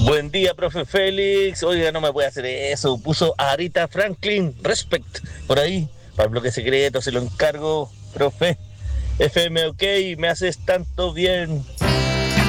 Buen día, profe Félix. Oiga, no me puede hacer eso. Puso a Arita Franklin, respect, por ahí. Para el bloque secreto, se lo encargo, profe. FM, ok, me haces tanto bien.